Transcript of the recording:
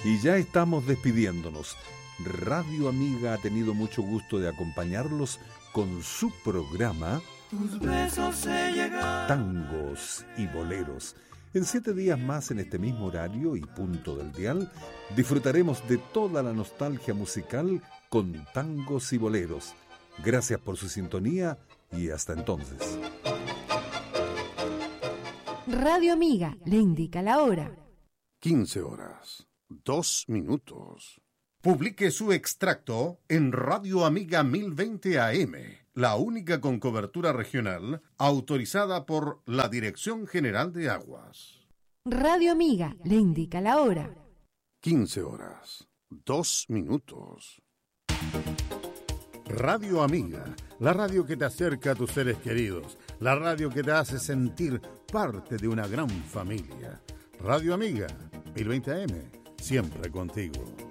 Y ya estamos despidiéndonos. Radio Amiga ha tenido mucho gusto de acompañarlos con su programa Tus besos se llegan. Tangos y Boleros. En 7 días más, en este mismo horario y punto del dial, disfrutaremos de toda la nostalgia musical con tangos y boleros. Gracias por su sintonía y hasta entonces. Radio Amiga le indica la hora. 15 horas, 2 minutos. Publique su extracto en Radio Amiga 1020 AM, la única con cobertura regional autorizada por la Dirección General de Aguas. Radio Amiga le indica la hora. 15 horas, 2 minutos. Radio Amiga, la radio que te acerca a tus seres queridos, la radio que te hace sentir parte de una gran familia. Radio Amiga, 1020 AM, siempre contigo.